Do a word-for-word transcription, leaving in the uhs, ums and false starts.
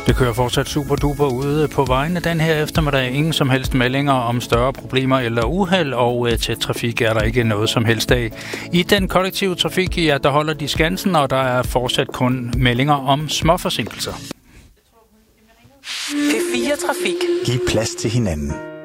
Det kører fortsat super duper ude på vejene den her eftermiddag. Ingen som helst meldinger om større problemer eller uheld, og øh, til trafik er der ikke noget som helst af. I den kollektive trafik, ja, der holder de skansen, og der er fortsat kun meldinger om småforsinkelser. P fire Trafik. Giv plads til hinanden.